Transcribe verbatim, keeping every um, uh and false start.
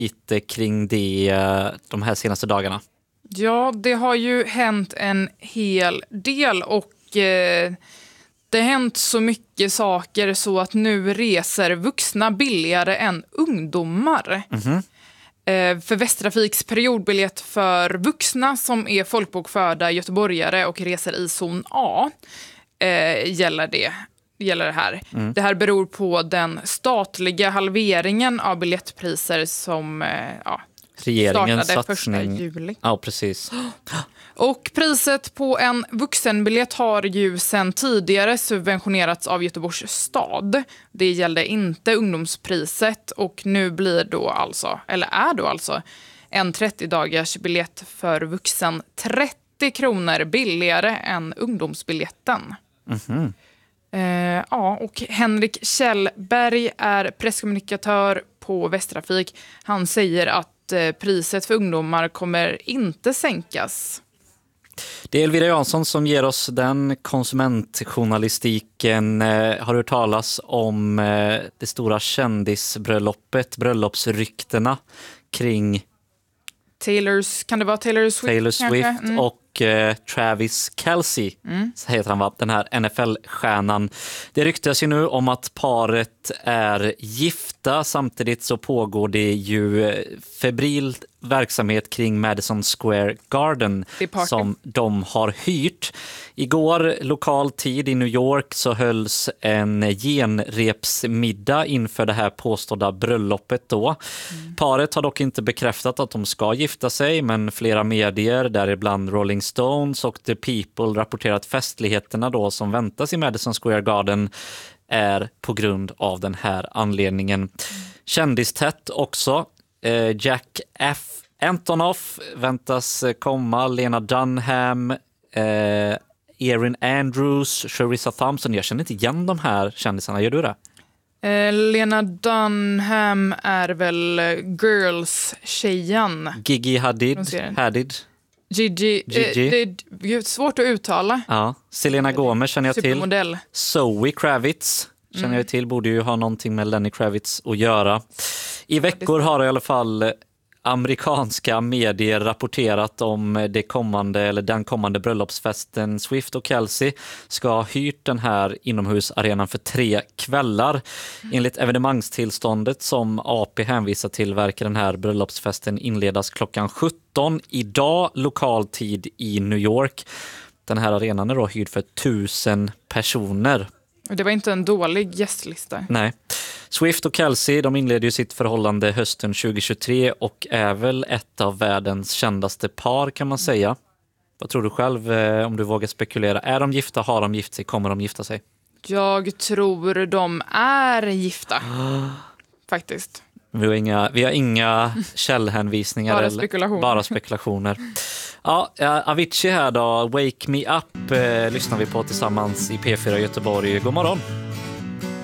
lite kring det de här senaste dagarna? Ja, det har ju hänt en hel del och eh, det har hänt så mycket saker så att nu reser vuxna billigare än ungdomar. Mm-hmm. Eh, för Västtrafiks periodbiljett för vuxna som är folkbokförda göteborgare och reser i zon A eh, gäller det. gäller det här. Mm. Det här beror på den statliga halveringen av biljettpriser som eh, ja, regeringens startade satsning. första juli. Ja, precis. Och priset på en vuxenbiljett har ju sedan tidigare subventionerats av Göteborgs stad. Det gällde inte ungdomspriset och nu blir då alltså, eller är då alltså, en trettio dagars biljett för vuxen trettio kronor billigare än ungdomsbiljetten. Mhm. Uh, ja, och Henrik Kjellberg är presskommunikatör på Västtrafik. Han säger att uh, priset för ungdomar kommer inte sänkas. Det är Elvira Jansson som ger oss den konsumentjournalistiken. Uh, har du hört talas om uh, det stora kändisbröllopet, bröllopsryktena kring Taylors, kan det vara Taylor Swift? Taylor Swift mm. och eh, Travis Kelce, mm. så heter han, va? Den här N F L-stjärnan. Det ryktas ju nu om att paret är gifta. Samtidigt så pågår det ju febril verksamhet kring Madison Square Garden som de har hyrt. Igår, lokal tid i New York, så hölls en genrepsmiddag inför det här påstådda bröllopet då. Mm. Paret har dock inte bekräftat att de ska gifta sig, men flera medier, däribland Rolling Stones och The People, rapporterat festligheterna då som väntas i Madison Square Garden är på grund av den här anledningen. Mm. Kändistätt också. Jack F. Antonoff väntas komma, Lena Dunham, eh, Erin Andrews, Charissa Thompson. Jag känner inte igen de här kändisarna, gör du det? Eh, Lena Dunham är väl Girls-tjejen. Gigi Hadid. Hadid. Gigi. Gigi. Eh, det är svårt att uttala. Ja. Selena Gomez känner jag Supermodell. till. Zoe Kravitz känner mm. jag till, borde ju ha någonting med Lenny Kravitz att göra. I veckor har i alla fall amerikanska medier rapporterat om det kommande, eller den kommande bröllopsfesten. Swift och Kelce ska ha hyrt den här inomhusarenan för tre kvällar. Mm. Enligt evenemangstillståndet som A P hänvisar till verkar den här bröllopsfesten inledas klockan sjutton idag, lokal tid i New York. Den här arenan är då hyrd för tusen personer. Det var inte en dålig gästlista. Nej. Swift och Kelce, de inledde ju sitt förhållande hösten tjugohundratjugotre och är väl ett av världens kändaste par, kan man säga. Vad tror du själv, eh, om du vågar spekulera? Är de gifta, har de gift sig, kommer de gifta sig? Jag tror de är gifta, faktiskt. Vi har inga, vi har inga källhänvisningar. Bara eller, spekulationer. Bara spekulationer. Ja, Avicii här då, Wake Me Up, eh, lyssnar vi på tillsammans i P fyra Göteborg. God morgon!